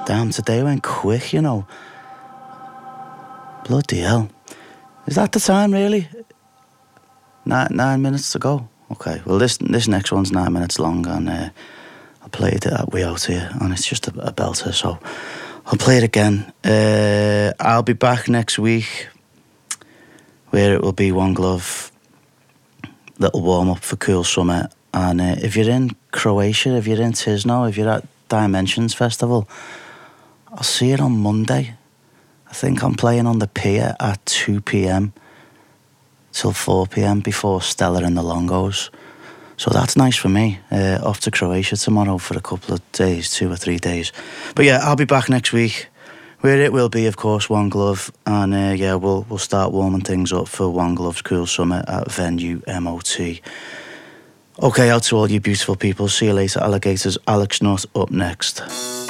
Damn, today went quick, you know. Bloody hell. Is that the time, really? 9 minutes to go. Okay, well, this next one's 9 minutes long, and I played it at Way Out Here, and it's just a belter, so I'll play it again. I'll be back next week, where it will be One Glove, little warm-up for Cool Summer, and if you're in Croatia, if you're in Tisno, if you're at Dimensions Festival, I'll see it on Monday. I think I'm playing on the pier at 2 p.m. till 4 p.m. before Stella and the Longos. So that's nice for me. Off to Croatia tomorrow for a couple of days, 2 or 3 days. But yeah, I'll be back next week, where it will be, of course, One Glove. And yeah, we'll start warming things up for One Glove's Cool Summer at Venue MOT. Okay, out to all you beautiful people. See you later, alligators. Alex Nutt up next.